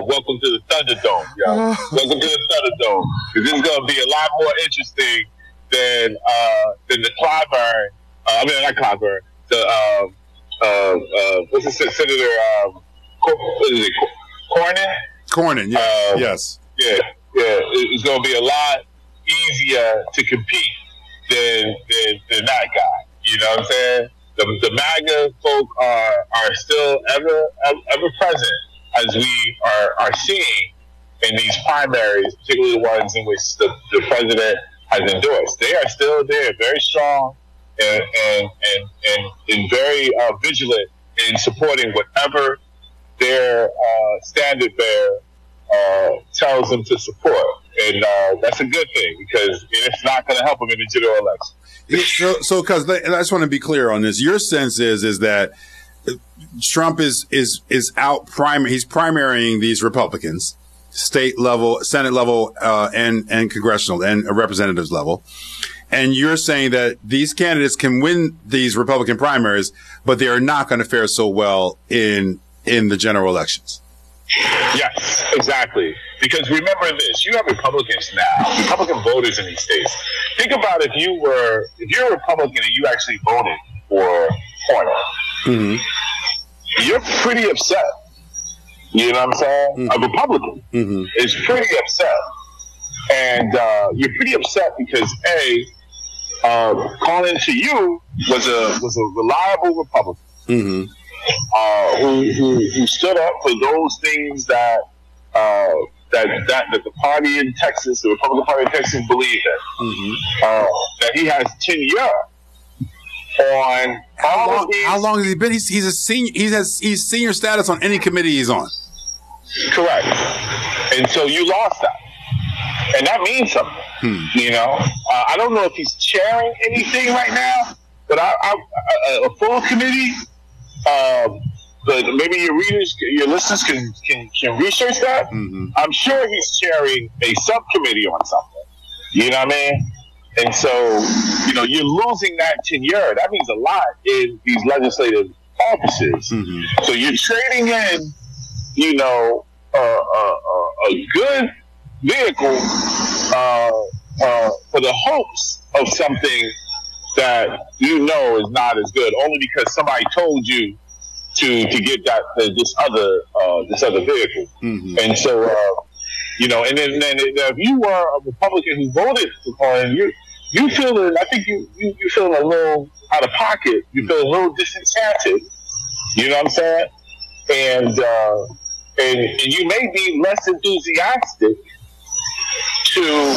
welcome to the Thunderdome, yo. Welcome to the Thunderdome. Because this is going to be a lot more interesting than the Clyburn. Not Clyburn. What's the senator? What is it? Cornyn. Yeah. Yes. Yeah. It's going to be a lot easier to compete than that guy. You know what I'm saying? The MAGA folk are still ever present, as we are seeing in these primaries, particularly the ones in which the president has endorsed. They are still there, very strong and very vigilant in supporting whatever their standard bearer tells them to support. And that's a good thing, because it's not going to help them in the general election. So, because I just want to be clear on this, your sense is that Trump is out he's primarying these Republicans, state level, Senate level, and congressional and representatives level. And you're saying that these candidates can win these Republican primaries, but they are not going to fare so well in the general elections. Yes, exactly. Because remember this, you have Republicans now, Republican voters in these states. Think about if you're a Republican and you actually voted for Cornyn. Mm-hmm. You're pretty upset. You know what I'm saying? Mm-hmm. A Republican is pretty upset. And you're pretty upset because Cornyn to you was a reliable Republican. Mm-hmm. Who stood up for those things that the party in Texas, the Republican Party in Texas, believed in. Mm-hmm. That he has tenure on how long has he been? He's a senior. He's senior status on any committee he's on. Correct. And so you lost that, and that means something. You know, I don't know if he's chairing anything right now, but a full committee. But maybe your listeners can research that. Mm-hmm. I'm sure he's chairing a subcommittee on something. You know what I mean? And so, you know, you're losing that tenure. That means a lot in these legislative offices. Mm-hmm. So you're trading in, you know, a good vehicle for the hopes of something that you know is not as good, only because somebody told you to get this other vehicle. Mm-hmm. And so you know, and then if you were a Republican who voted for Cornyn, you feeling, I think you feeling a little out of pocket. You feel a little disenchanted. You know what I'm saying? And you may be less enthusiastic to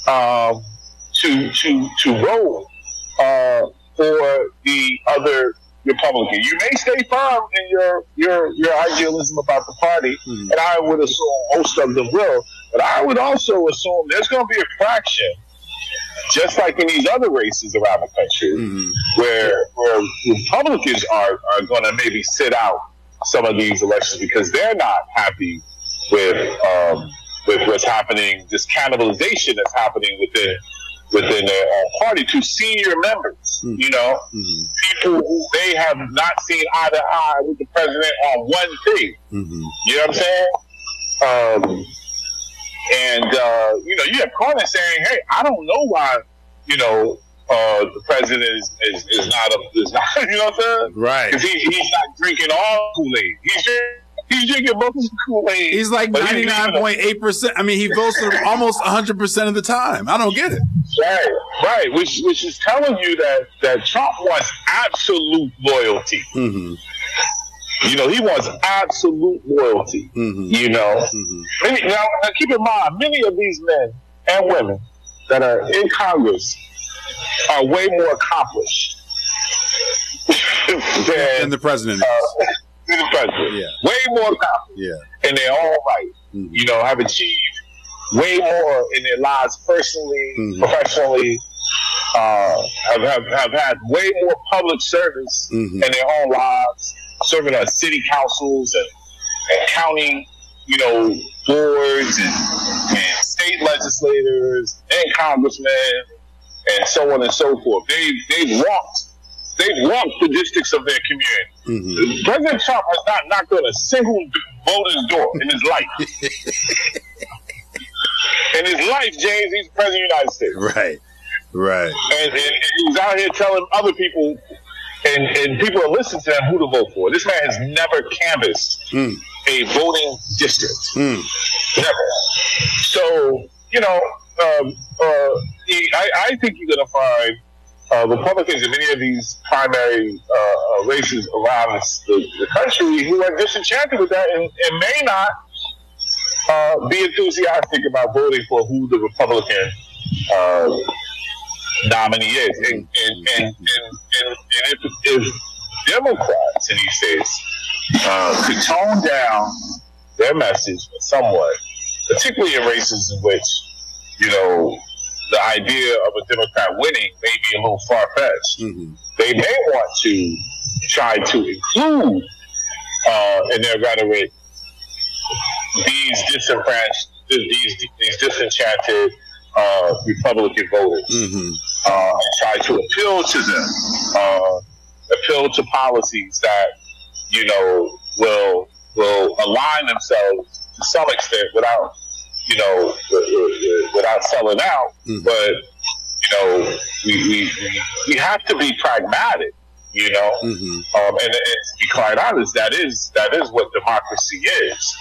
vote for the other Republican. You may stay firm in your idealism about the party, and I would assume most of them will, but I would also assume there's going to be a fraction, just like in these other races around the country, where Republicans are going to maybe sit out some of these elections because they're not happy with what's happening, this cannibalization that's happening within their own party to senior members, you know, people who they have not seen eye to eye with the president on one thing. You know what I'm saying? You know, you have Cornyn saying, "Hey, I don't know why, you know, the president is not, you know what I'm saying? Right. Because he's not drinking all Kool-Aid. He's drinking most of the Kool-Aid. He's like 99.8%. I mean, he votes almost 100% of the time. I don't get it. Right. Which is telling you that Trump wants absolute loyalty. You know, he wants absolute loyalty. You know, now keep in mind, many of these men and women that are in Congress are way more accomplished than the president is. The president, way more accomplished in their own right. You know, have achieved way more in their lives personally, professionally. Have had way more public service in their own lives, serving on city councils and county, you know, boards and state legislators and congressmen and so on and so forth. They've walked the districts of their community. President Trump has not knocked on a single voter's door in his life. In his life, James, he's the president of the United States. Right. And he's out here telling other people, and people are listening to him, who to vote for. This man has never canvassed a voting district. Never. So, I think you're going to find Republicans in many of these primary races around the country who are disenchanted with that and may not be enthusiastic about voting for who the Republican nominee is. And if Democrats in these states could tone down their message somewhat, particularly in races in which, the idea of a Democrat winning may be a little far-fetched. They may want to try to include in their rhetoric these disenchanted Republican voters, and try to appeal to them, appeal to policies that will align themselves to some extent without selling out. But we have to be pragmatic, and to be quite honest, that is what democracy is.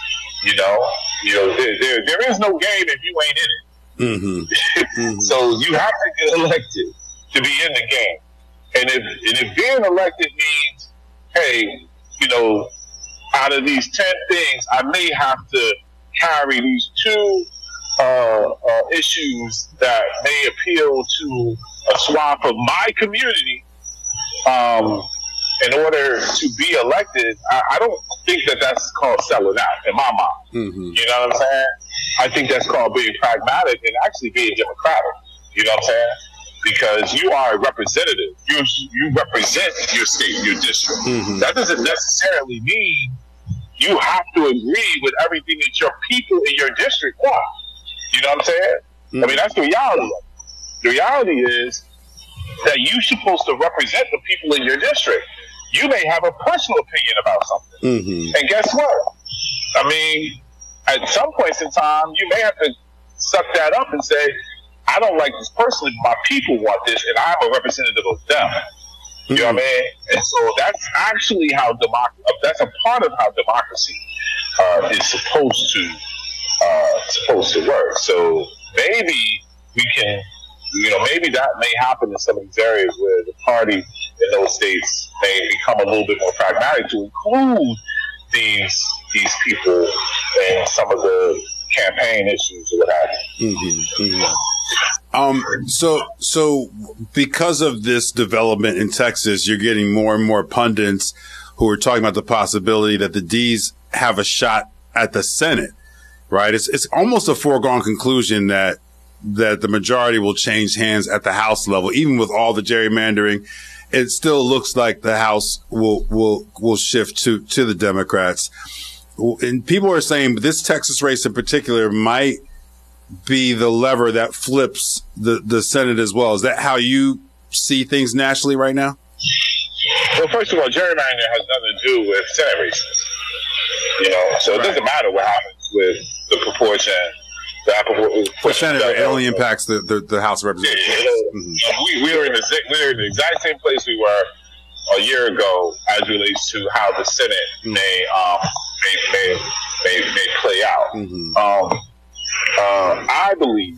There is no game if you ain't in it. So you have to get elected to be in the game. And if being elected means, hey, out of these 10 things, I may have to carry these 2 issues that may appeal to a swath of my community in order to be elected, I don't think that's called selling out in my mind. You know what I'm saying? I think that's called being pragmatic and actually being democratic. You know what I'm saying? Because you are a representative. You represent your state, your district. That doesn't necessarily mean you have to agree with everything that your people in your district want. You know what I'm saying? I mean, that's the reality of it. The reality is that you're supposed to represent the people in your district. You may have a personal opinion about something. And guess what? I mean, at some points in time, you may have to suck that up and say, I don't like this personally, but my people want this, and I'm a representative of them. You know what I mean? And so that's actually how that's a part of how democracy is supposed to work. So maybe we can, maybe that may happen in some of these areas where the party in those states may become a little bit more pragmatic to include these people in some of the campaign issues or what have you. So because of this development in Texas, you're getting more and more pundits who are talking about the possibility that the D's have a shot at the Senate, right? It's almost a foregone conclusion that the majority will change hands at the House level, even with all the gerrymandering. It still looks like the House will shift to the Democrats. And people are saying this Texas race in particular might be the lever that flips the Senate as well. Is that how you see things nationally right now? Well, first of all, gerrymandering has nothing to do with Senate races. So it doesn't matter what happens with the proportion. For Senate, it only impacts the House of Representatives. We were in the exact same place we were a year ago as relates to how the Senate may play out. I believe,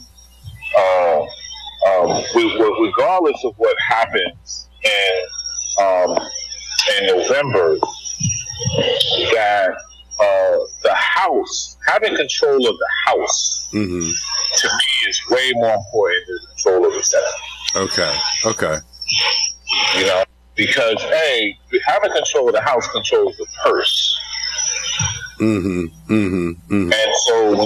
regardless of what happens in November, that the House, having control of the House, to me is way more important than control of the Senate. Okay. Because having control of the House controls the purse. And so when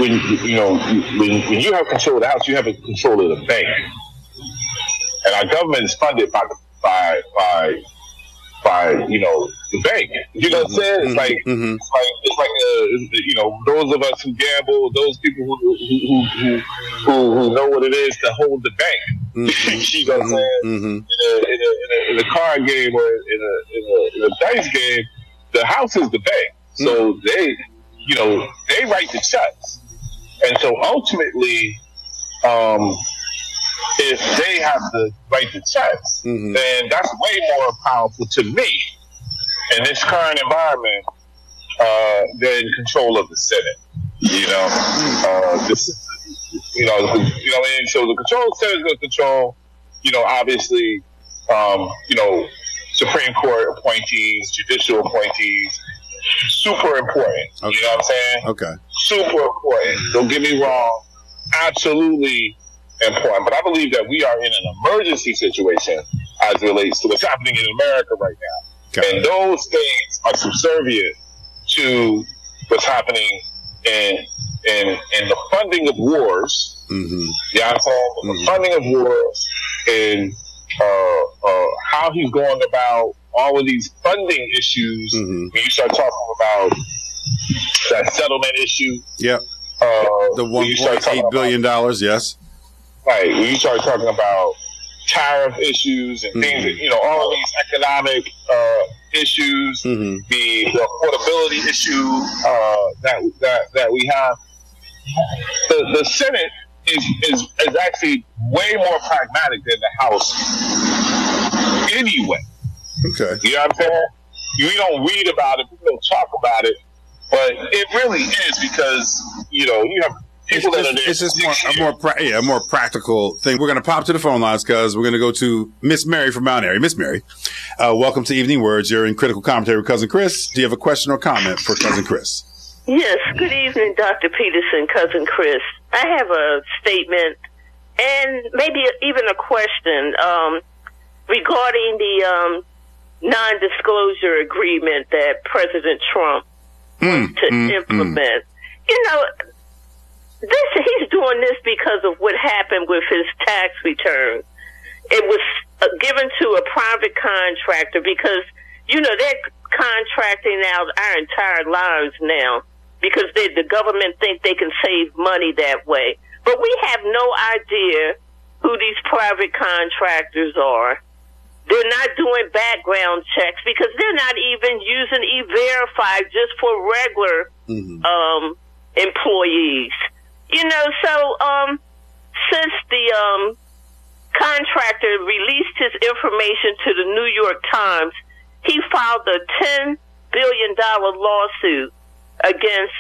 you have control of the House, you have control of the bank. And our government is funded by the bank. You know what I'm saying? It's like those of us who gamble, those people who know what it is to hold the bank. You know what I'm saying? In a card game or in a dice game, the House is the bank. So they write the checks. And so ultimately, if they have to write the checks, then that's way more powerful to me in this current environment than control of the Senate. And so the control of the Senate is going to control, obviously, Supreme Court appointees, judicial appointees. Super important. Okay. You know what I'm saying? Okay. Super important. Don't get me wrong. Absolutely important. But I believe that we are in an emergency situation as it relates to what's happening in America right now. Okay. And those things are subservient to what's happening in the funding of wars. Mm-hmm. Yeah, I'm saying the funding of wars and how he's going about all of these funding issues. When you start talking about that settlement issue, the $1.8 billion, yes, right. When you start talking about tariff issues and things, all of these economic issues, the affordability issue that we have, the Senate is actually way more pragmatic than the House anyway. Okay. You know what I'm saying? We don't read about it, people don't talk about it, but it really is because, you have people that are there. It's just a more practical thing. We're going to pop to the phone lines because we're going to go to Miss Mary from Mount Airy. Miss Mary, welcome to Evening Words. You're in Critical Commentary with Cousin Chris. Do you have a question or comment for Cousin Chris? Yes. Good evening, Dr. Peterson, Cousin Chris. I have a statement and maybe even a question regarding the non-disclosure agreement that President Trump wants to implement. He's doing this because of what happened with his tax return. It was given to a private contractor because, they're contracting out our entire lives now because the government think they can save money that way. But we have no idea who these private contractors are. They're not doing background checks because they're not even using E-Verify just for regular employees. Since the contractor released his information to the New York Times, he filed a $10 billion lawsuit against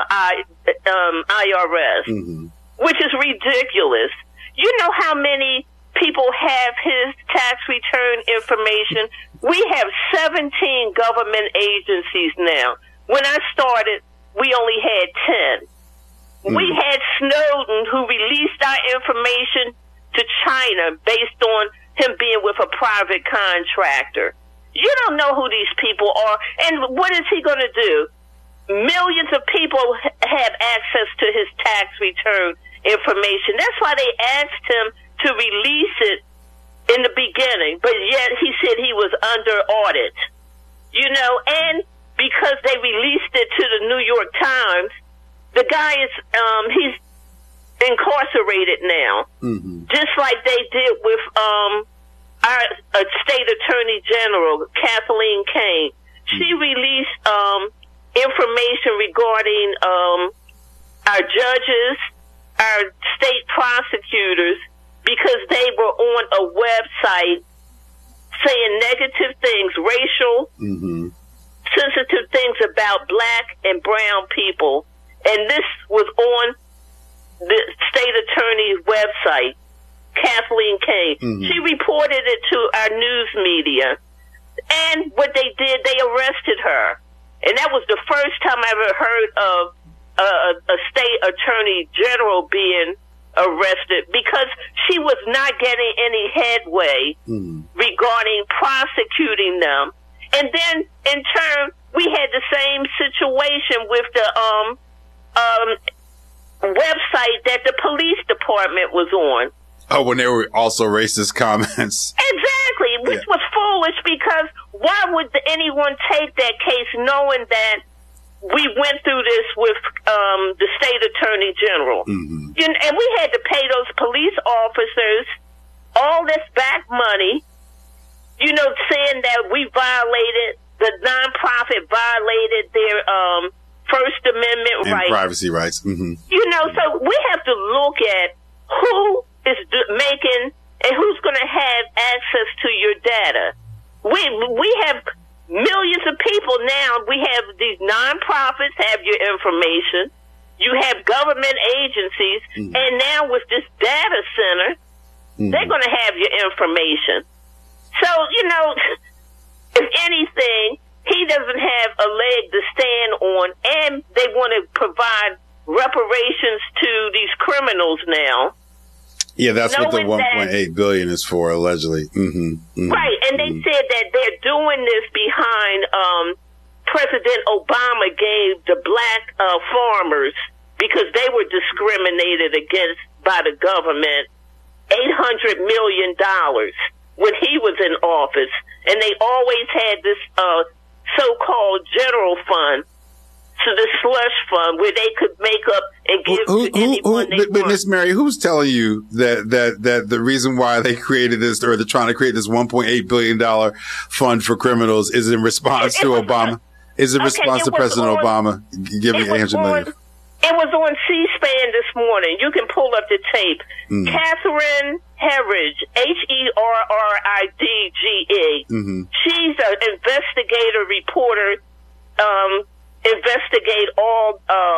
IRS, which is ridiculous. You know how many people have his tax return information? We have 17 government agencies now. When I started, we only had 10. We had Snowden, who released our information to China based on him being with a private contractor. You don't know who these people are. And what is he going to do? Millions of people have access to his tax return information. That's why they asked him to release it in the beginning, but yet he said he was under audit. And because they released it to the New York Times, the guy is, he's incarcerated now, just like they did with our state attorney general, Kathleen Kane. She released information regarding our judges, our state prosecutors, because they were on a website saying negative things, racial, sensitive things about black and brown people. And this was on the state attorney's website, Kathleen Kane. She reported it to our news media. And what they did, they arrested her. And that was the first time I ever heard of a state attorney general being arrested because she was not getting any headway regarding prosecuting them. And then, in turn, we had the same situation with the website that the police department was on. Oh, when they were also racist comments. Exactly, which was foolish because why would anyone take that case knowing that we went through this with the state attorney general? And we had to pay those police officers all this back money, saying that we violated the nonprofit violated their First Amendment and rights. Privacy rights. Mm-hmm. You know, so we have to look at who is making and who's going to have access to your data. We have millions of people now. We have these nonprofits have your information. You have government agencies, and now with this data center, they're going to have your information. So, you know, if anything, he doesn't have a leg to stand on, and they want to provide reparations to these criminals now. Yeah, that's what the $1.8 billion is for, allegedly. Right, and they said that they're doing this behind President Obama gave the black farmers, because they were discriminated against by the government, $800 million when he was in office. And they always had this so-called general fund, so the slush fund, where they could make up and give to anyone they want. Miss Mary, who's telling you that the reason why they created this, or they're trying to create this $1.8 billion fund for criminals, is in response to Obama? Is in response to President Obama giving $800 million? It was on C-SPAN this morning. You can pull up the tape. Catherine Herridge, Herridge. She's an investigator, reporter, investigate all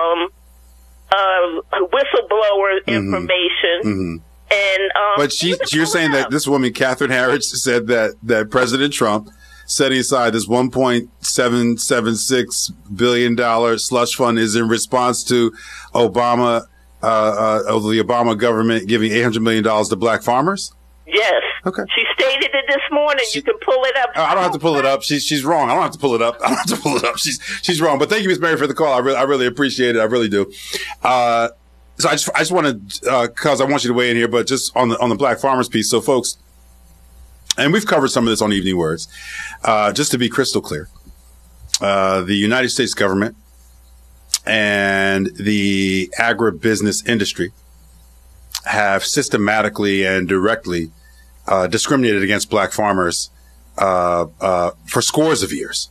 whistleblower information. And but you're saying that this woman, Catherine Herridge, said that President Trump setting aside this $1.776 billion slush fund is in response to Obama, the Obama government giving $800 million to black farmers? Yes. Okay. She stated it this morning. You can pull it up. I don't have to pull it up. She's wrong. I don't have to pull it up. She's wrong. But thank you, Ms. Mary, for the call. I really appreciate it. I really do. So I just want to, cause I want you to weigh in here, but just on the black farmers piece. So folks, and we've covered some of this on Evening Words. Just to be crystal clear, the United States government and the agribusiness industry have systematically and directly discriminated against black farmers for scores of years.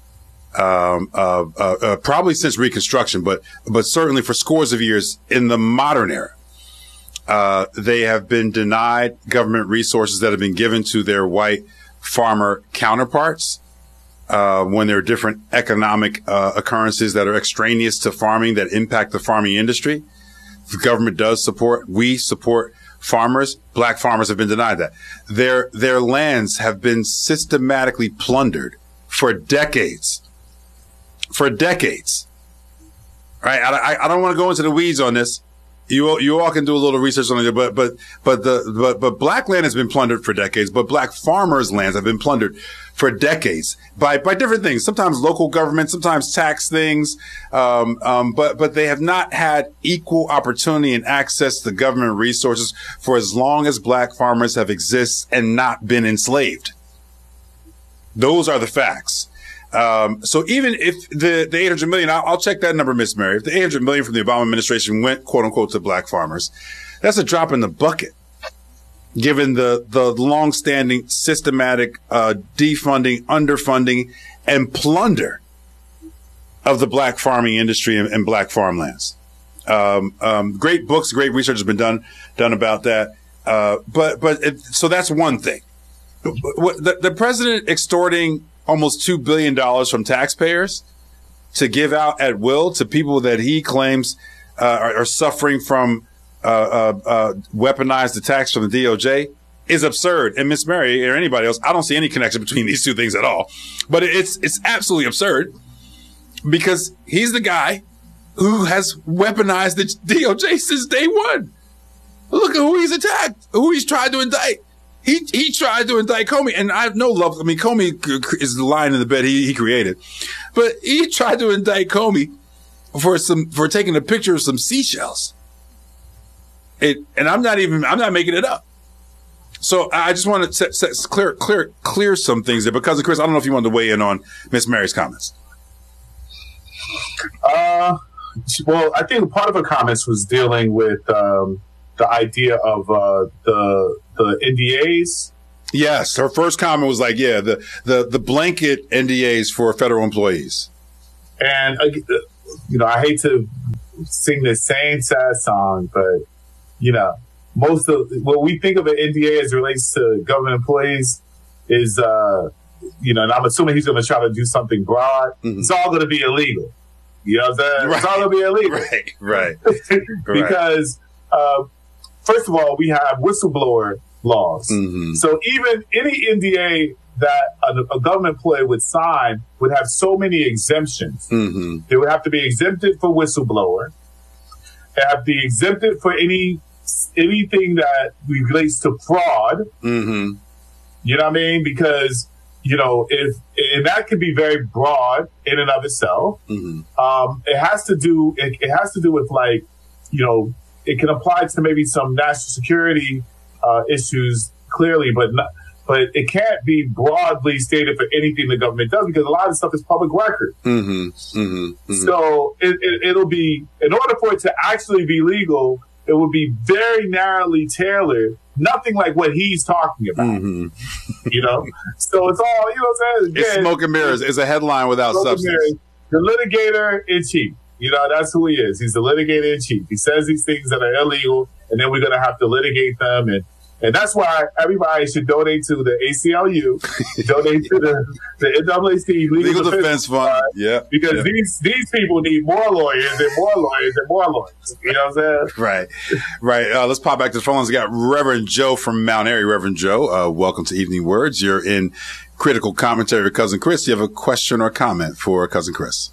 Probably since Reconstruction, but certainly for scores of years in the modern era. They have been denied government resources that have been given to their white farmer counterparts when there are different economic occurrences that are extraneous to farming that impact the farming industry. The government does support. We support farmers. Black farmers have been denied that. Their lands have been systematically plundered for decades. For decades. Right? I don't want to go into the weeds on this. You all can do a little research on it, but black land has been plundered for decades, but black farmers' lands have been plundered for decades by different things. Sometimes local government, sometimes tax things, but they have not had equal opportunity and access to government resources for as long as black farmers have existed and not been enslaved. Those are the facts. So even if the $800 million, I'll check that number, Miss Mary. If the $800 million from the Obama administration went, quote unquote, to black farmers, that's a drop in the bucket, given the long-standing systematic, defunding, underfunding, and plunder of the black farming industry and black farmlands. Great books, great research has been done about that. So that's one thing. The president extorting almost $2 billion from taxpayers to give out at will to people that he claims are suffering from weaponized attacks from the DOJ is absurd. And Miss Mary or anybody else, I don't see any connection between these two things at all. But it's absolutely absurd because he's the guy who has weaponized the DOJ since day one. Look at who he's attacked, who he's tried to indict. He tried to indict Comey, and I have no love. I mean, Comey is the lion in the bed he created, but he tried to indict Comey for taking a picture of some seashells. And I'm not making it up. So I just want to clear some things there because, Chris, I don't know if you wanted to weigh in on Miss Mary's comments. Well, I think part of her comments was dealing with the idea of the NDAs. Yes, her first comment was like, "Yeah, the blanket NDAs for federal employees." And I hate to sing the same sad song, but most of what we think of an NDA as it relates to government employees is, and I'm assuming he's going to try to do something broad. Mm-hmm. It's all going to be illegal. You know what I'm saying? Right. It's all going to be illegal. Right. Because, first of all, we have whistleblower laws. Mm-hmm. So even any NDA that a government employee would sign would have so many exemptions. Mm-hmm. They would have to be exempted for whistleblower. They have to be exempted for anything that relates to fraud. Mm-hmm. You know what I mean? Because, and that could be very broad in and of itself. Mm-hmm. It has to do with it can apply to maybe some national security issues clearly, but it can't be broadly stated for anything the government does, because a lot of stuff is public record. Mm-hmm. Mm-hmm. Mm-hmm. So it'll be, in order for it to actually be legal, it would be very narrowly tailored, nothing like what he's talking about. Mm-hmm. So it's all, what I'm saying? Again, it's smoke and mirrors. It's a headline without substance. The litigator in chief. That's who he is. He's the litigator in chief. He says these things that are illegal, and then we're going to have to litigate them. And that's why everybody should donate to the ACLU, donate to the NAACP Legal Defense Fund. Yeah. Because these people need more lawyers and more lawyers and more lawyers. You know what I'm saying? Right. Let's pop back to the phone lines. We got Reverend Joe from Mount Airy. Reverend Joe, welcome to Evening Words. You're in Critical Commentary with Cousin Chris. Do you have a question or comment for Cousin Chris?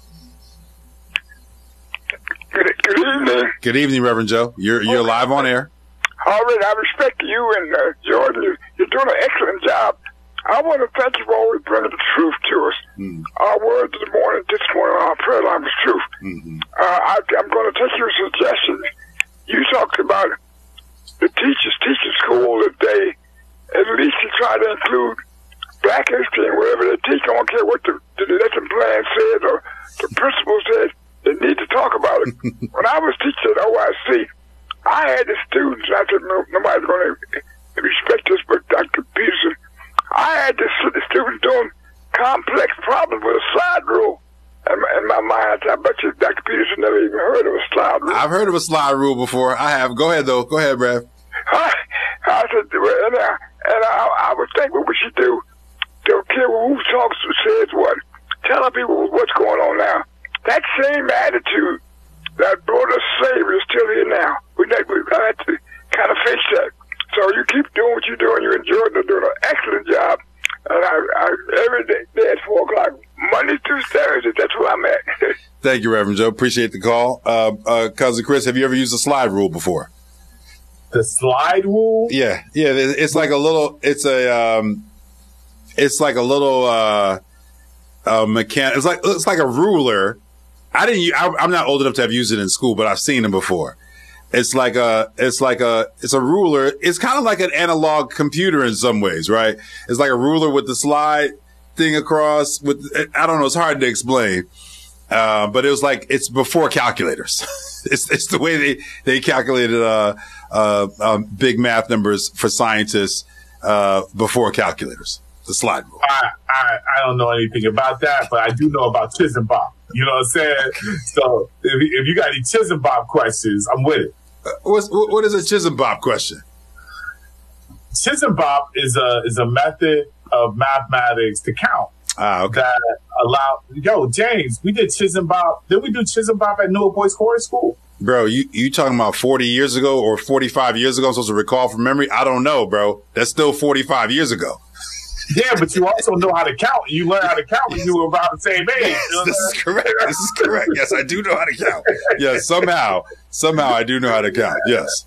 Good evening. Good evening, Reverend Joe. You're live on air. All right, I respect you and Jordan. You're doing an excellent job. I want to thank you for always bringing the truth to us. Mm-hmm. Our word this morning on our prayer line was truth. Mm-hmm. I'm going to take your suggestion. You talked about the teachers teaching school that they at least try to include Black history and whatever they teach. I don't care what the lesson plan said or the principal said. They need to talk about it. When I was teaching at OIC, I had the students, I said, nobody's going to respect this, but Dr. Peterson, I had the students doing complex problems with a slide rule. And in my mind, I bet you Dr. Peterson never even heard of a slide rule. I've heard of a slide rule before. I have. Go ahead, though. Go ahead, Brad. I said, and I would think what we should do, don't care who talks or says what, telling people what's going on now. That same attitude that brought us slavery is still here now. We've got to kind of face that. So you keep doing what you're doing. You and Jordan are doing an excellent job. And I every day at 4 o'clock, Monday through Thursday, that's where I'm at. Thank you, Reverend Joe. Appreciate the call. Cousin Chris, have you ever used a slide rule before? The slide rule? Yeah. It's like a little, it's like a little, it's like a ruler. I'm not old enough to have used it in school, but I've seen them before. It's a ruler. It's kind of like an analog computer in some ways, right? It's like a ruler with the slide thing across I don't know. It's hard to explain. But it was like, it's before calculators. it's the way they calculated, big math numbers for scientists, before calculators. The slide rule. I don't know anything about that, but I do know about Chisenbach. You know what I'm saying? So if you got any Chisenbach questions, I'm with it. What is a Chisenbach question? Chisenbach is a method of mathematics to count. Okay. That James, we did Chisenbach. Did we do Chisenbach at Newark Boys Chorus School? Bro, you talking about 40 years ago or 45 years ago? I'm supposed to recall from memory? I don't know, bro. That's still 45 years ago. Yeah, but you also know how to count. You learn how to count when you were about the same age. Yes, this is correct. Yes, I do know how to count. Yes, somehow I do know how to count. Yes.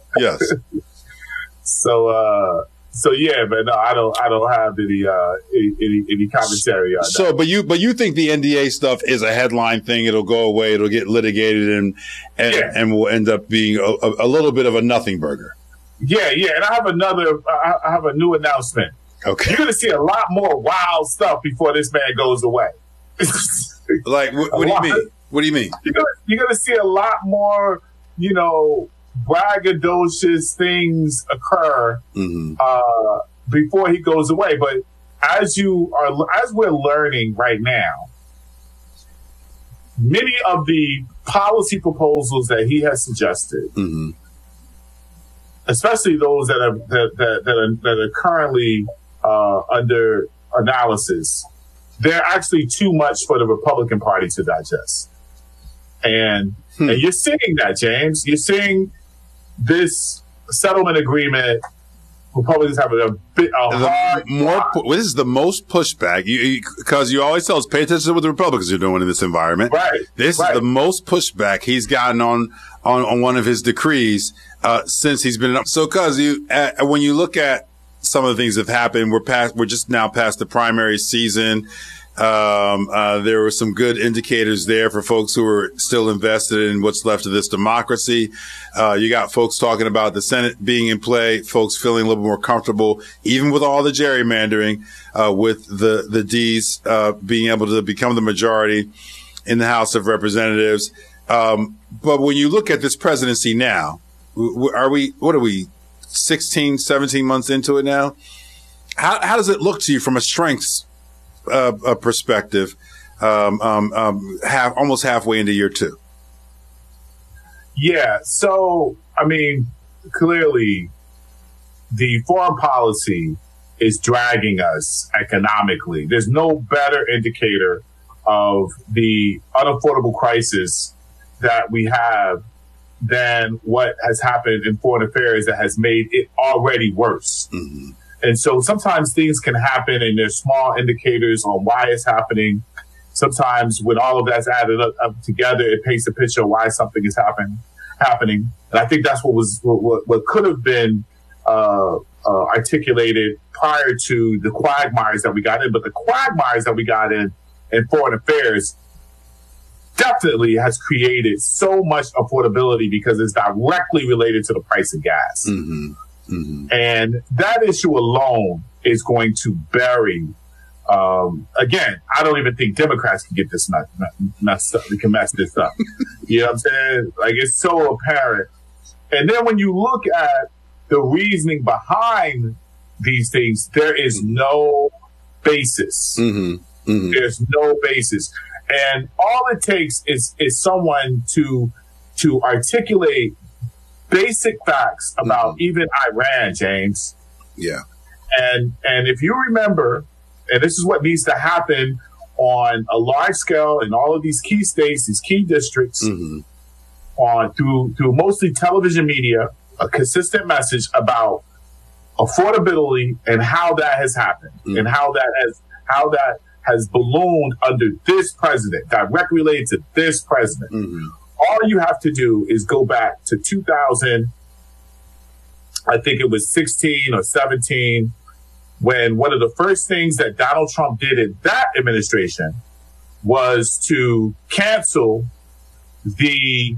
So yeah, but no, I don't have any commentary on that. So, but you think the NDA stuff is a headline thing? It'll go away. It'll get litigated and will end up being a little bit of a nothing burger. Yeah. And I have a new announcement. Okay. You're going to see a lot more wild stuff before this man goes away. Like, what do you mean? What do you mean? You're going to see a lot more, braggadocious things occur before he goes away. But as we're learning right now, many of the policy proposals that he has suggested, especially those that are currently under analysis, they're actually too much for the Republican Party to digest. And you're seeing that, James. You're seeing this settlement agreement. Republicans have this is the most pushback because you always tell us pay attention to what the Republicans are doing in this environment. Right. This is the most pushback he's gotten on one of his decrees since he's been up. So, cuz when you look at some of the things that have happened, we're just now past the primary season. There were some good indicators there for folks who are still invested in what's left of this democracy. You got folks talking about the Senate being in play, folks feeling a little more comfortable, even with all the gerrymandering, with the D's, being able to become the majority in the House of Representatives. But when you look at this presidency now, what are we, 16, 17 months into it now? How does it look to you from a strengths perspective, almost halfway into year 2? Yeah. So, I mean, clearly the foreign policy is dragging us economically. There's no better indicator of the unaffordable crisis that we have than what has happened in foreign affairs that has made it already worse. Mm-hmm. And so sometimes things can happen and there's small indicators on why it's happening. Sometimes when all of that's added up together, it paints a picture of why something is happening. And I think that's what could have been articulated prior to the quagmires that we got in. But the quagmires that we got in foreign affairs definitely has created so much affordability because it's directly related to the price of gas. Mm-hmm. Mm-hmm. And that issue alone is going to bury, again, I don't even think Democrats can get this messed up. They can mess this up. You know what I'm saying? Like, it's so apparent. And then when you look at the reasoning behind these things, there is no basis. Mm-hmm. Mm-hmm. There's no basis. And all it takes is someone to articulate basic facts about even Iran, James. Yeah. And if you remember, and this is what needs to happen on a large scale in all of these key states, these key districts, through mostly television media, a consistent message about affordability and how that has happened and how that has ballooned under this president, directly related to this president. Mm-hmm. All you have to do is go back to 2000, I think it was 16 or 17, when one of the first things that Donald Trump did in that administration was to cancel the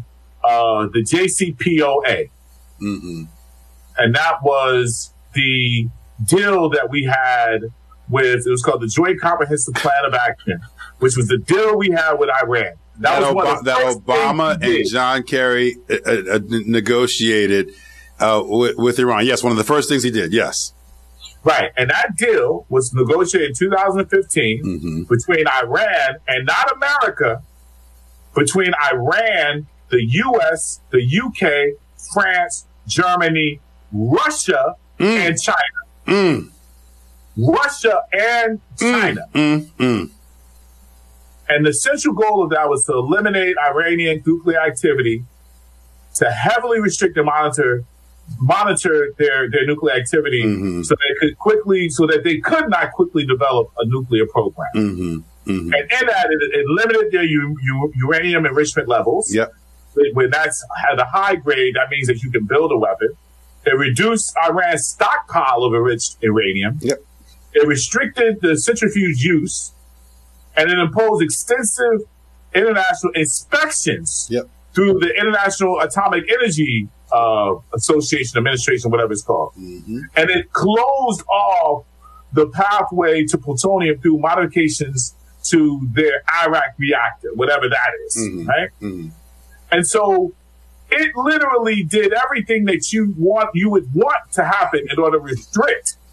JCPOA. Mm-hmm. And that was the deal that we had with, it was called the Joint Comprehensive Plan of Action, which was the deal we had with Iran. That Obama and John Kerry negotiated with Iran. Yes, one of the first things he did. Yes. Right. And that deal was negotiated in 2015 between Iran and not America, between Iran, the U.S., the U.K., France, Germany, Russia, and China. Russia and China. And the central goal of that was to eliminate Iranian nuclear activity, to heavily restrict and monitor their nuclear activity, so that they could not quickly develop a nuclear program. And in that, it limited their uranium enrichment levels. Yep. When that's at a high grade, that means that you can build a weapon. It reduced Iran's stockpile of enriched uranium. Yep. It restricted the centrifuge use. And it imposed extensive international inspections through the International Atomic Energy Administration, whatever it's called. And it closed off the pathway to plutonium through modifications to their Iraq reactor, whatever that is, right? And so it literally did everything that you would want to happen in order to restrict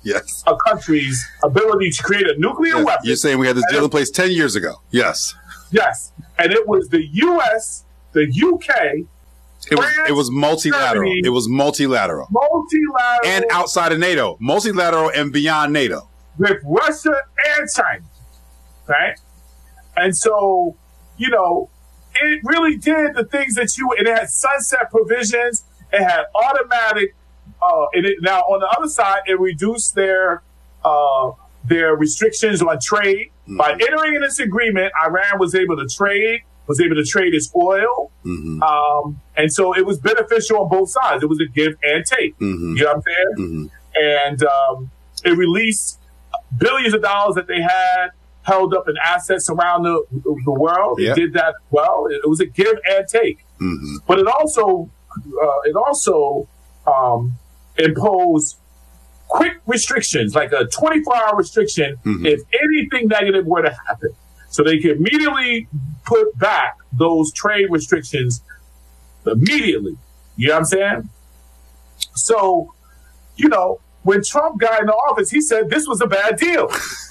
Yes. a country's ability to create a nuclear weapon. You're saying we had this deal in place 10 years ago. Yes. Yes. And it was the U.S., the U.K., France, it was multilateral. Germany, It was multilateral. multilateral, And outside of NATO. Multilateral and beyond NATO. with Russia and China, right? And so, you know, it really did the things that and it had sunset provisions. It had automatic, now on the other side, it reduced their restrictions on trade. Mm-hmm. By entering in this agreement, Iran was able to trade its oil. Mm-hmm. And so it was beneficial on both sides. It was a give and take. Mm-hmm. You know what I'm saying? Mm-hmm. And it released billions of dollars that they had held up in assets around the world. It did that well. It was a give and take. Mm-hmm. But it also imposed quick restrictions, like a 24-hour restriction, if anything negative were to happen. So they could immediately put back those trade restrictions immediately. You know what I'm saying? So, you know, when Trump got into office, he said this was a bad deal.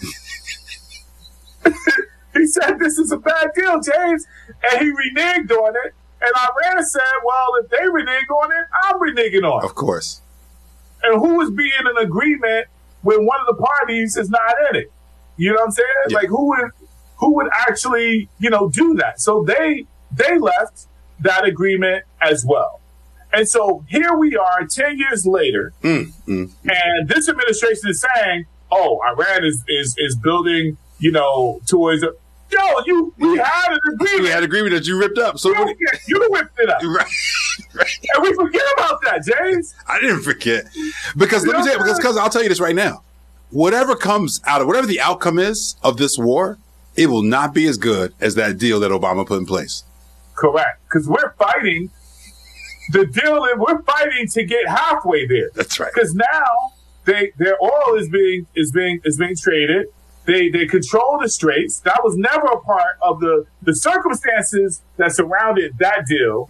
He said this is a bad deal, James. And he reneged on it. And Iran said, well, if they renege on it, I'm reneging on it. Of course. And who is being in agreement when one of the parties is not in it? You know what I'm saying? Yeah. Like who would actually, you know, do that? So they left that agreement as well. And so here we are 10 years later, and this administration is saying, oh, Iran is building, you know, towards we had an agreement. We had an agreement that you ripped up. So you whipped it up. Right. And we forget about that, James. I didn't forget. Because let me tell you, because I'll tell you this right now. Whatever the outcome is of this war, it will not be as good as that deal that Obama put in place. Correct. Because we're fighting the deal, and we're fighting to get halfway there. That's right. Because now their oil is being traded. They control the straits. That was never a part of the circumstances that surrounded that deal.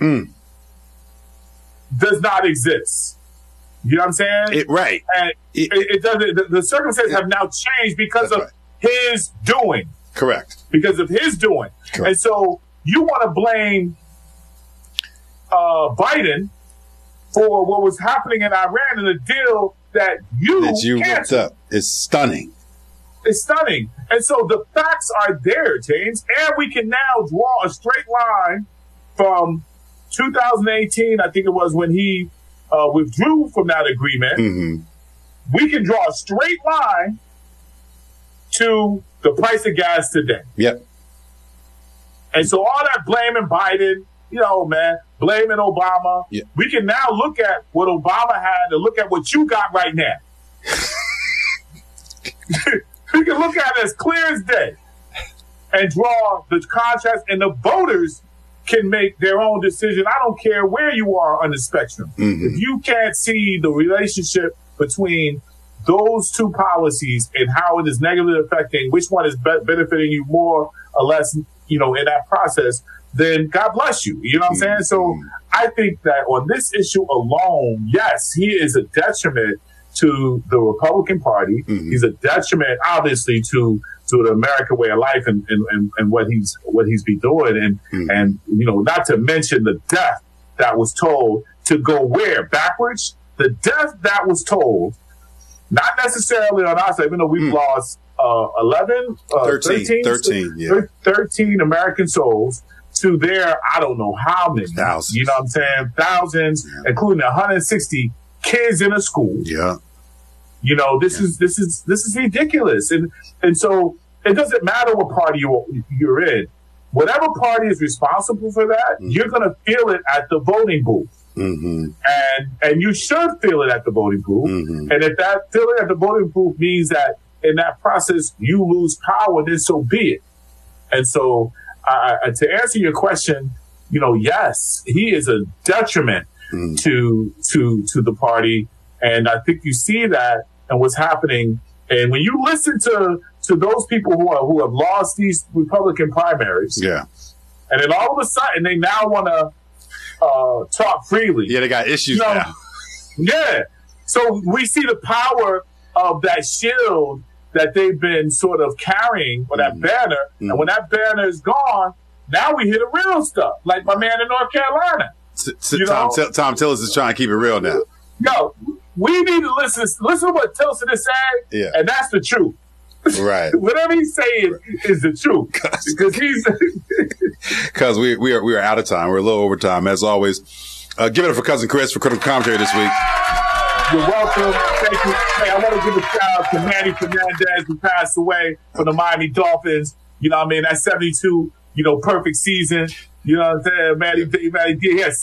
Does not exist. You know what I'm saying? Right. And it doesn't. The circumstances have now changed because of his doing. Correct. Because of his doing. Correct. And so you want to blame Biden for what was happening in Iran and the deal that you ripped up. It's stunning. It's stunning. And so the facts are there, James. And we can now draw a straight line from 2018, I think it was, when he withdrew from that agreement. Mm-hmm. We can draw a straight line to the price of gas today. Yep. And so all that blaming Biden, you know, man, blaming Obama, we can now look at what Obama had and look at what you got right now. We can look at it as clear as day and draw the contrast, and the voters can make their own decision. I don't care where you are on the spectrum. Mm-hmm. If you can't see the relationship between those two policies and how it is negatively affecting, which one is benefiting you more or less, you know, in that process, then God bless you. You know what I'm saying? So I think that on this issue alone, yes, he is a detriment to the Republican Party. Mm-hmm. He's a detriment, obviously, to the American way of life and what he's been doing. And, you know, not to mention the death that was told to go where? Backwards? The death that was told, not necessarily on our side, even though we've lost 13 American souls to their, I don't know how many. Thousands. You know what I'm saying? Thousands, including 160 kids in a school. Yeah. You know, this is ridiculous. And so it doesn't matter what party you're in. Whatever party is responsible for that, you're going to feel it at the voting booth. Mm-hmm. And you should feel it at the voting booth. Mm-hmm. And if that feeling at the voting booth means that in that process you lose power, then so be it. And so to answer your question, you know, yes, he is a detriment to the party. And I think you see that and what's happening. And when you listen to those people who have lost these Republican primaries, and then all of a sudden they now want to talk freely. Yeah, they got issues now. Yeah. So we see the power of that shield that they've been sort of carrying, or that banner. And when that banner is gone, now we hear the real stuff, like my man in North Carolina. Tom Tillis is trying to keep it real now. Yo, we need to listen to what Tilson is saying, and that's the truth. Right. Whatever he's saying is the truth. Because we are out of time. We're a little over time, as always. Give it up for Cousin Chris for Critical Commentary this week. You're welcome. Thank you. Hey, I want to give a shout out to Manny Fernandez, who passed away from the Miami Dolphins. You know what I mean? That 72, perfect season. You know what I'm saying? Manny, he had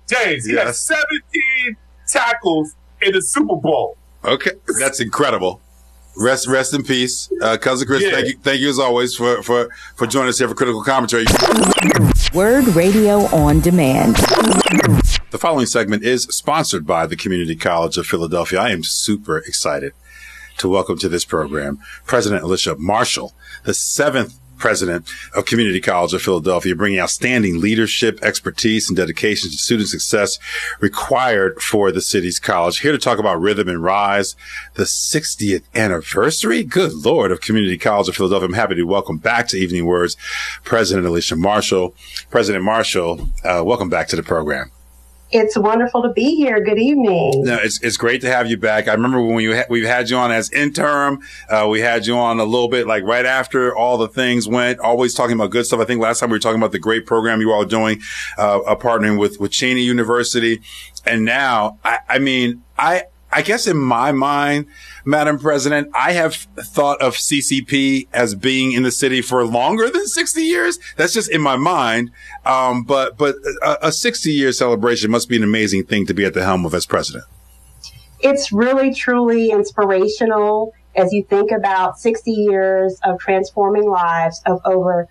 17 tackles in the Super Bowl. Okay. That's incredible. Rest in peace. Cousin Chris, thank you as always for joining us here for Critical Commentary. Word Radio on Demand. The following segment is sponsored by the Community College of Philadelphia. I am super excited to welcome to this program President Alicia Marshall, the 7th president of Community College of Philadelphia, bringing outstanding leadership, expertise, and dedication to student success required for the city's college. Here to talk about Rhythm and Rise, the 60th anniversary, good Lord, of Community College of Philadelphia. I'm happy to welcome back to Evening Words President Alicia Marshall. President Marshall, welcome back to the program. It's wonderful to be here. Good evening. No, it's great to have you back. I remember when we've had you on as interim. We had you on a little bit like right after all the things went, always talking about good stuff. I think last time we were talking about the great program you all are doing, partnering with Cheney University. And now, I guess in my mind, Madam President, I have thought of CCP as being in the city for longer than 60 years. That's just in my mind. But a 60-year celebration must be an amazing thing to be at the helm of as president. It's really, truly inspirational as you think about 60 years of transforming lives of over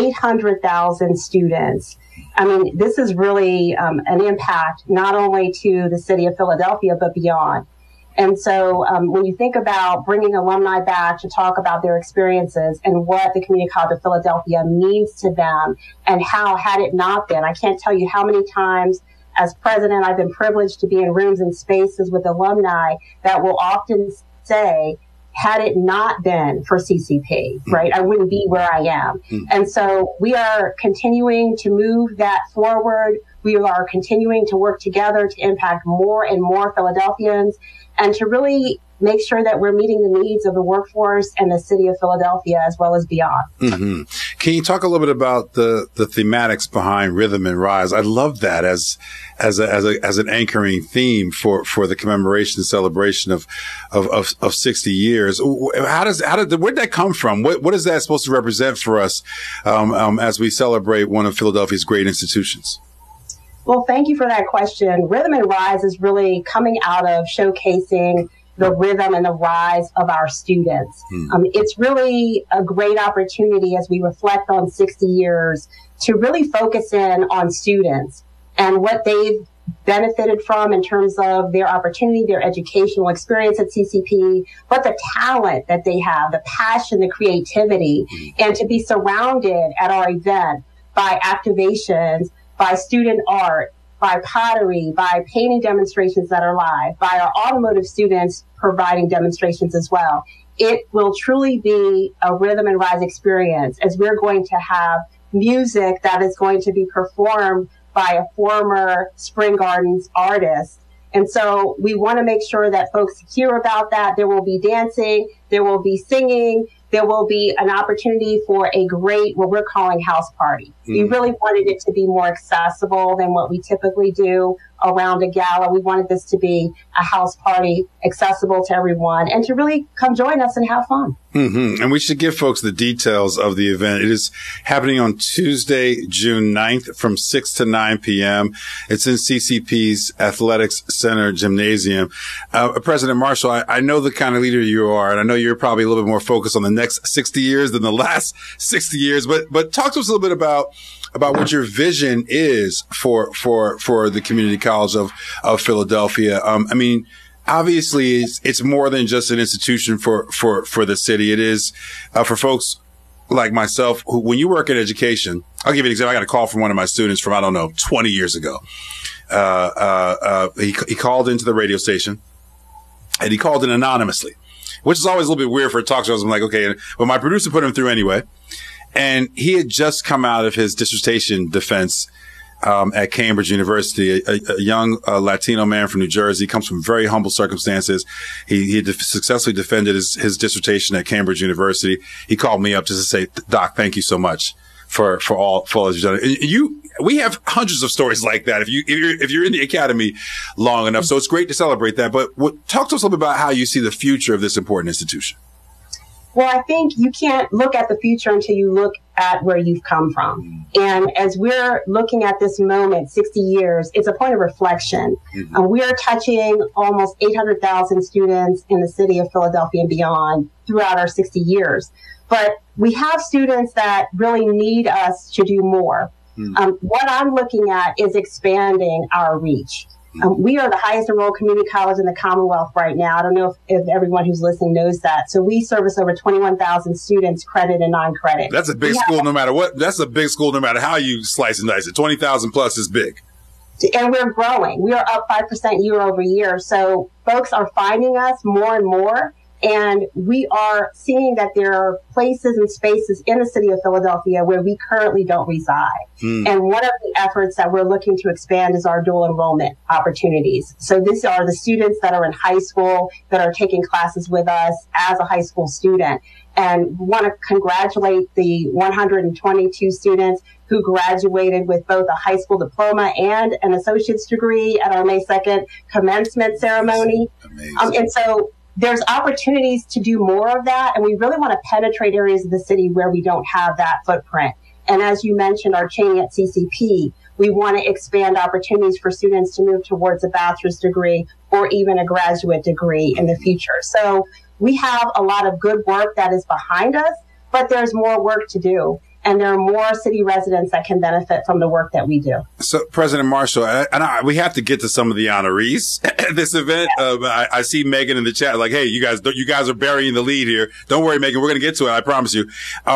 800,000 students. I mean, this is really an impact not only to the city of Philadelphia, but beyond. And so when you think about bringing alumni back to talk about their experiences and what the Community College of Philadelphia means to them and how, had it not been, I can't tell you how many times as president I've been privileged to be in rooms and spaces with alumni that will often say, had it not been for CCP, right, I wouldn't be where I am. And so we are continuing to move that forward. We are continuing to work together to impact more and more Philadelphians and to really make sure that we're meeting the needs of the workforce and the city of Philadelphia as well as beyond. Mm-hmm. Can you talk a little bit about the thematics behind Rhythm and Rise? I love that as an anchoring theme for the commemoration and celebration of 60 years. Where'd that come from? What is that supposed to represent for us as we celebrate one of Philadelphia's great institutions? Well, thank you for that question. Rhythm and Rise is really coming out of showcasing the rhythm and the rise of our students. It's really a great opportunity as we reflect on 60 years to really focus in on students and what they've benefited from in terms of their opportunity, their educational experience at CCP, but the talent that they have, the passion, the creativity, and to be surrounded at our event by activations, by student art, by pottery, by painting demonstrations that are live, by our automotive students providing demonstrations as well. It will truly be a Rhythm and Rise experience as we're going to have music that is going to be performed by a former Spring Gardens artist. And so we want to make sure that folks hear about that. There will be dancing, there will be singing, there will be an opportunity for a great, what we're calling house party. We really wanted it to be more accessible than what we typically do around a gala. We wanted this to be a house party accessible to everyone and to really come join us and have fun. And we should give folks the details of the event. It is happening on Tuesday, June 9th from 6 to 9 p.m. It's in CCP's Athletics Center Gymnasium. President Marshall, I know the kind of leader you are, and I know you're probably a little bit more focused on the next 60 years than the last 60 years, but talk to us a little bit about what your vision is for the Community College of Philadelphia. I mean, obviously it's more than just an institution for the city. It is, for folks like myself who, when you work in education, I'll give you an example. I got a call from one of my students from, 20 years ago. He called into the radio station and he called in anonymously. which is always a little bit weird for talk shows. I'm like, okay, but my producer put him through anyway. And he had just come out of his dissertation defense at Cambridge University, a young Latino man from New Jersey, comes from very humble circumstances. He had successfully defended his dissertation at Cambridge University. He called me up just to say, Doc, thank you so much for all that you've done. We have hundreds of stories like that if you're in the academy long enough. So it's great to celebrate that. But talk to us a little bit about how you see the future of this important institution. Well, I think you can't look at the future until you look at where you've come from. And as we're looking at this moment, 60 years, it's a point of reflection. We are touching almost 800,000 students in the city of Philadelphia and beyond throughout our 60 years. But we have students that really need us to do more. What I'm looking at is expanding our reach. We are the highest enrolled community college in the Commonwealth right now. I don't know if everyone who's listening knows that. So we service over 21,000 students, credit and non-credit. That's a big school no matter what. That's a big school no matter how you slice and dice it. 20,000 plus is big. And we're growing. We are up 5% year over year. So folks are finding us more and more. And we are seeing that there are places and spaces in the city of Philadelphia where we currently don't reside. And one of the efforts that we're looking to expand is our dual enrollment opportunities. So these are the students that are in high school that are taking classes with us as a high school student. And we want to congratulate the 122 students who graduated with both a high school diploma and an associate's degree at our May 2nd commencement ceremony. And so there's opportunities to do more of that, and we really want to penetrate areas of the city where we don't have that footprint. And as you mentioned, our training at CCP, we want to expand opportunities for students to move towards a bachelor's degree or even a graduate degree in the future. So we have a lot of good work that is behind us, but there's more work to do. And there are more city residents that can benefit from the work that we do. So, President Marshall, we have to get to some of the honorees at this event. I see Megan in the chat, like, hey, you guys are burying the lead here. Don't worry, Megan, we're going to get to it. I promise you.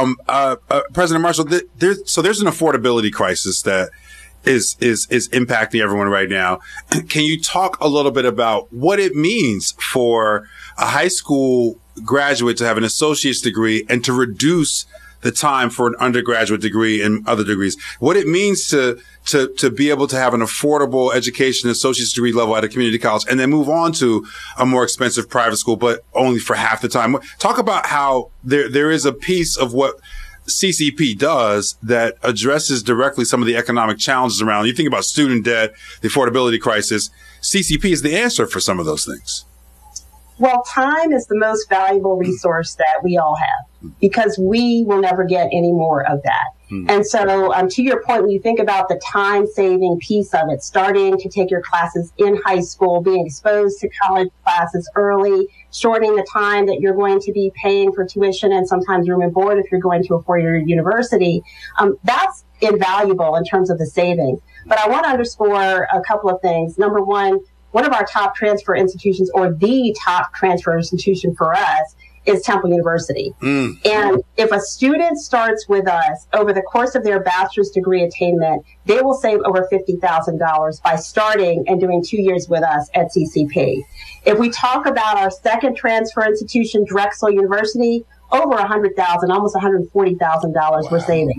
President Marshall, there's an affordability crisis that is impacting everyone right now. Can you talk a little bit about what it means for a high school graduate to have an associate's degree and to reduce the time for an undergraduate degree and other degrees, what it means to be able to have an affordable education, associate's degree level at a community college, and then move on to a more expensive private school, but only for half the time. Talk about how there is a piece of what CCP does that addresses directly some of the economic challenges around. You think about student debt, the affordability crisis. CCP is the answer for some of those things. Well, time is the most valuable resource that we all have because we will never get any more of that. And so to your point, when you think about the time saving piece of it, starting to take your classes in high school, being exposed to college classes early, shortening the time that you're going to be paying for tuition and sometimes room and board if you're going to a four-year university, that's invaluable in terms of the savings. But I want to underscore a couple of things. Number one of our top transfer institutions, or the top transfer institution for us, is Temple University. And if a student starts with us over the course of their bachelor's degree attainment, they will save over $50,000 by starting and doing 2 years with us at CCP. If we talk about our second transfer institution, Drexel University, over $100,000, almost $140,000 we're saving.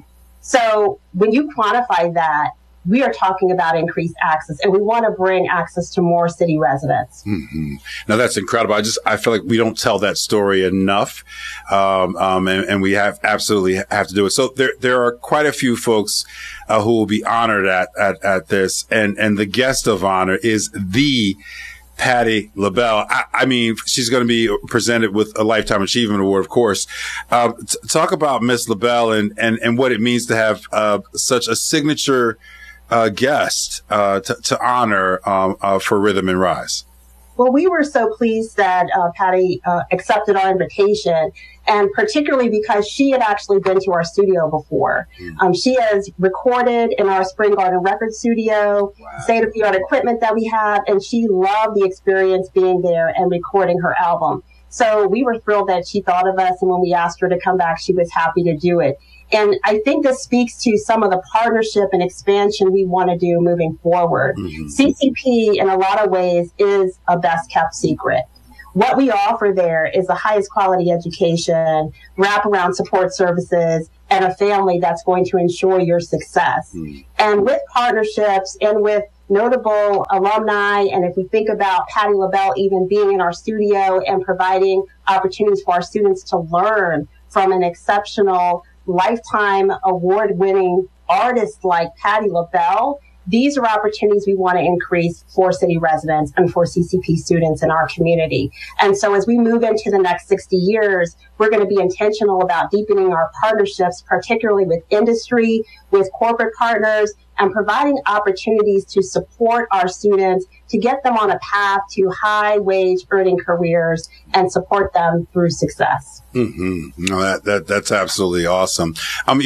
So when you quantify that, we are talking about increased access, and we want to bring access to more city residents. Now, that's incredible. I feel like we don't tell that story enough. And we absolutely have to do it. So there are quite a few folks, who will be honored at this. And the guest of honor is the Patti LaBelle. I mean, she's going to be presented with a Lifetime Achievement Award, of course. Talk about Miss LaBelle and what it means to have, such a signature guest to honor for Rhythm and Rise. Well, we were so pleased that Patti accepted our invitation, and particularly because she had actually been to our studio before. She has recorded in our Spring Garden Record Studio, state-of-the-art equipment that we have, and she loved the experience being there and recording her album. So we were thrilled that she thought of us, and when we asked her to come back, she was happy to do it. And I think this speaks to some of the partnership and expansion we want to do moving forward. CCP, in a lot of ways, is a best kept secret. what we offer there is the highest quality education, wraparound support services, and a family that's going to ensure your success. And with partnerships and with notable alumni, and if we think about Patti LaBelle even being in our studio and providing opportunities for our students to learn from an exceptional lifetime award-winning artist like Patti LaBelle, these are opportunities we want to increase for city residents and for CCP students in our community. And so as we move into the next 60 years, we're going to be intentional about deepening our partnerships, particularly with industry, with corporate partners, and providing opportunities to support our students to get them on a path to high wage earning careers and support them through success. No, that's absolutely awesome.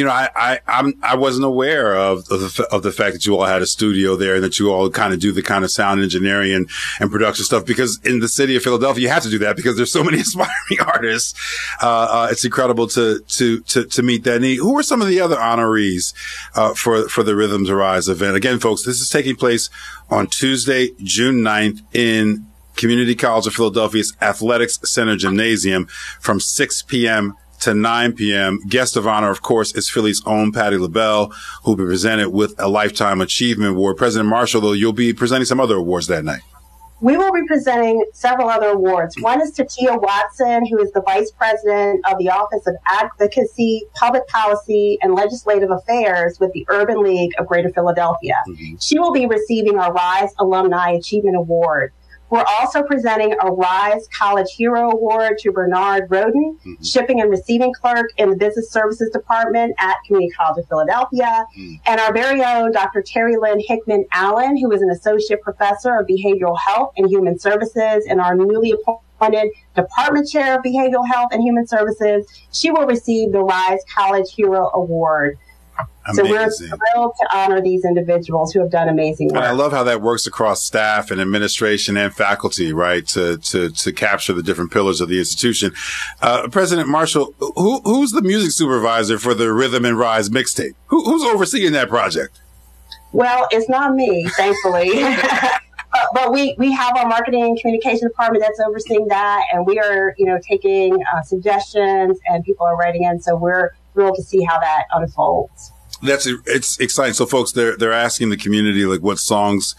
I wasn't aware of the fact that you all had a studio there and that you all kind of do the kind of sound engineering and production stuff, because in the city of Philadelphia, you have to do that because there's so many aspiring artists. It's incredible to meet that need. Who are some of the other honorees, for the Rhythm to Rise event? Again, folks, this is taking place on Tuesday, June 9th in Community College of Philadelphia's Athletics Center Gymnasium from 6 p.m. to 9 p.m. Guest of honor, of course, is Philly's own Patti LaBelle, who will be presented with a Lifetime Achievement Award. President Marshall, though, you'll be presenting some other awards that night. We will be presenting several other awards. One is to Tia Watson, who is the Vice President of the Office of Advocacy, Public Policy, and Legislative Affairs with the Urban League of Greater Philadelphia. She will be receiving our RISE Alumni Achievement Award. We're also presenting a RISE College Hero Award to Bernard Roden, Shipping and Receiving Clerk in the Business Services Department at Community College of Philadelphia, and our very own Dr. Terry Lynn Hickman Allen, who is an Associate Professor of Behavioral Health and Human Services and our newly appointed Department Chair of Behavioral Health and Human Services. She will receive the RISE College Hero Award. Amazing. So we're thrilled to honor these individuals who have done amazing work. And I love how that works across staff and administration and faculty, right? To capture the different pillars of the institution. President Marshall, who's the music supervisor for the Rhythm and Rise mixtape? Who's overseeing that project? Well, it's not me, thankfully. But we have our marketing and communication department that's overseeing that, and we are, taking suggestions, and people are writing in. So we're thrilled to see how that unfolds. It's exciting. So folks, they're asking the community, like, what songs,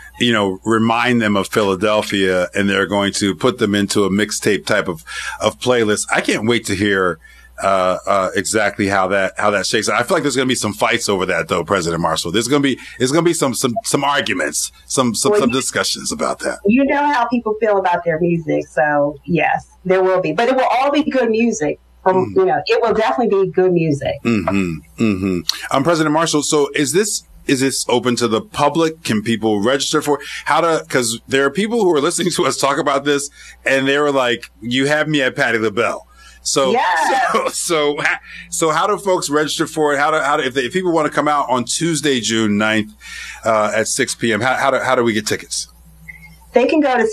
remind them of Philadelphia, and they're going to put them into a mixtape type of playlist. I can't wait to hear, exactly how that shakes out. I feel like there's going to be some fights over that, though, President Marshall. There's going to be some arguments, some discussions about that. You know how people feel about their music. So yes, there will be, but it will all be good music. It will definitely be good music. President Marshall, so is this open to the public? Can people register for it? Because there are people who are listening to us talk about this, and they were like, "You have me at Patti LaBelle." So how do folks register for it? If people want to come out on Tuesday, June 9th, at 6 p.m., how do we get tickets? They can go to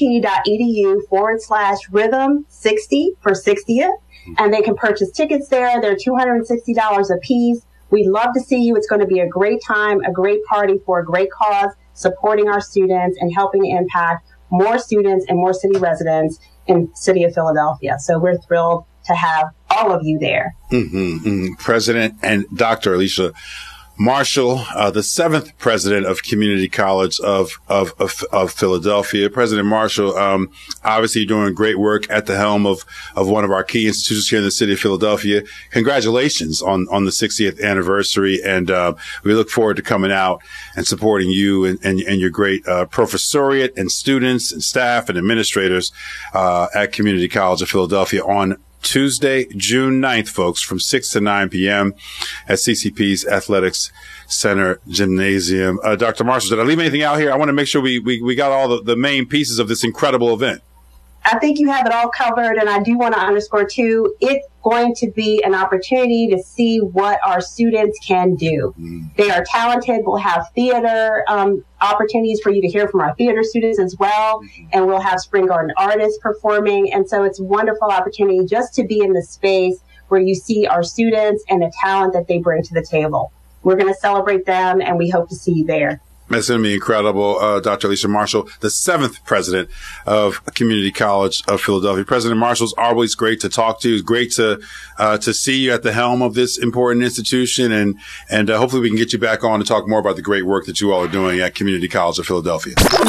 ccp.edu/rhythm60 for 60th. And they can purchase tickets there. They're $260 a piece. We'd love to see you. It's going to be a great time, a great party for a great cause, supporting our students and helping to impact more students and more city residents in the city of Philadelphia. So we're thrilled to have all of you there. President and Dr. Alicia Marshall, the 7th president of Community College of Philadelphia. President Marshall, obviously doing great work at the helm of one of our key institutions here in the city of Philadelphia. Congratulations on the 60th anniversary. And, we look forward to coming out and supporting you and your great, professoriate and students and staff and administrators, at Community College of Philadelphia on Tuesday, June 9th, folks, from 6 to 9 p.m. at CCP's Athletics Center Gymnasium. Dr. Marshall, did I leave anything out here? I want to make sure we got all the main pieces of this incredible event. I think you have it all covered, and I do want to underscore, too, it's going to be an opportunity to see what our students can do. They are talented. We'll have theater opportunities for you to hear from our theater students as well, and we'll have Spring Garden artists performing, and so it's a wonderful opportunity just to be in the space where you see our students and the talent that they bring to the table. We're going to celebrate them, and we hope to see you there. That's going to be incredible. Dr. Alicia Marshall, the 7th president of Community College of Philadelphia. President Marshall, it's always great to talk to you. It's great to see you at the helm of this important institution. And hopefully we can get you back on to talk more about the great work that you all are doing at Community College of Philadelphia.